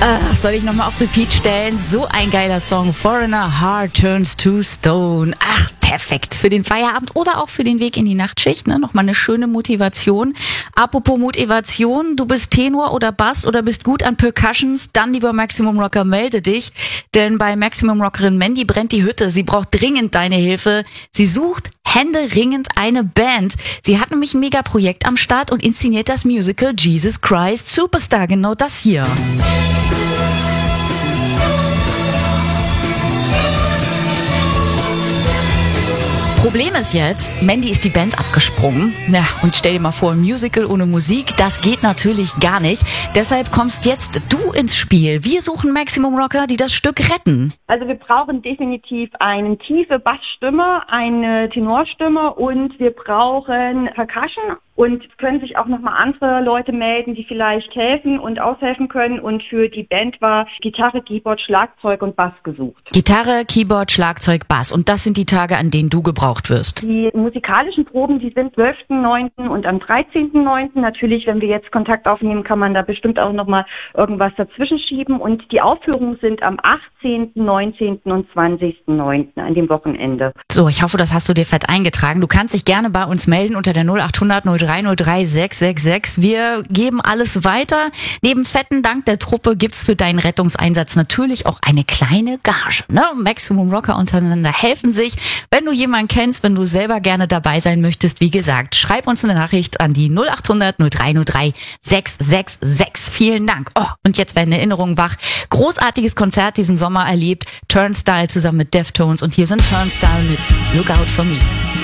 Soll ich nochmal auf Repeat stellen? So ein geiler Song. Foreigner Heart Turns to Stone. Ach, perfekt. Für den Feierabend oder auch für den Weg in die Nachtschicht. Ne? Nochmal eine schöne Motivation. Apropos Motivation, du bist Tenor oder Bass oder bist gut an Percussions, dann lieber Maximum Rocker, melde dich. Denn bei Maximum Rockerin Mandy brennt die Hütte. Sie braucht dringend deine Hilfe. Sie sucht händeringend eine Band. Sie hat nämlich ein Megaprojekt am Start und inszeniert das Musical Jesus Christ Superstar. Genau das hier. Problem ist jetzt, Mandy ist die Band abgesprungen. Ja, und stell dir mal vor, ein Musical ohne Musik, das geht natürlich gar nicht. Deshalb kommst jetzt du ins Spiel. Wir suchen Maximum Rocker, die das Stück retten. Also wir brauchen definitiv eine tiefe Bassstimme, eine Tenorstimme und wir brauchen Percussion. Und können sich auch nochmal andere Leute melden, die vielleicht helfen und aushelfen können. Und für die Band war Gitarre, Keyboard, Schlagzeug und Bass gesucht. Gitarre, Keyboard, Schlagzeug, Bass. Und das sind die Tage, an denen du gebraucht wirst. Die musikalischen Proben, die sind 12.9. und am 13.9. Natürlich, wenn wir jetzt Kontakt aufnehmen, kann man da bestimmt auch nochmal irgendwas dazwischen schieben. Und die Aufführungen sind am 18., 19. und 20.9. an dem Wochenende. So, ich hoffe, das hast du dir fett eingetragen. Du kannst dich gerne bei uns melden unter der 0800 0303 666. Wir geben alles weiter. Neben fetten Dank der Truppe gibt's für deinen Rettungseinsatz natürlich auch eine kleine Gage. Ne? Maximum Rocker untereinander helfen sich. Wenn du jemanden kennst, wenn du selber gerne dabei sein möchtest, wie gesagt, schreib uns eine Nachricht an die 0800 0303 666. Vielen Dank. Oh, und jetzt werden Erinnerungen wach. Großartiges Konzert diesen Sommer erlebt. Turnstile zusammen mit Deftones und hier sind Turnstile mit Look Out For Me.